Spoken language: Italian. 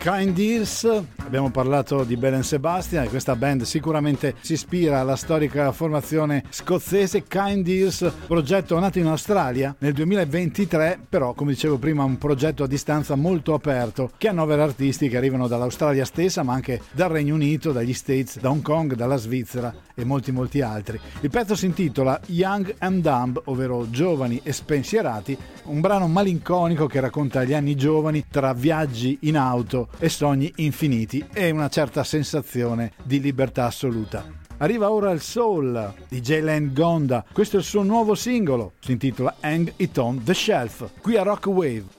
Kind Ears. Abbiamo parlato di Belle Sebastian e questa band sicuramente si ispira alla storica formazione scozzese Kind Ears, progetto nato in Australia nel 2023, però come dicevo prima un progetto a distanza molto aperto che annovera artisti che arrivano dall'Australia stessa ma anche dal Regno Unito, dagli States, da Hong Kong, dalla Svizzera e molti altri. Il pezzo si intitola Young and Dumb, ovvero giovani e spensierati, un brano malinconico che racconta gli anni giovani tra viaggi in auto e sogni infiniti e una certa sensazione di libertà assoluta. Arriva ora il soul di Jalen Gonda, questo è il suo nuovo singolo, si intitola Hang It On The Shelf, qui a Rock Wave.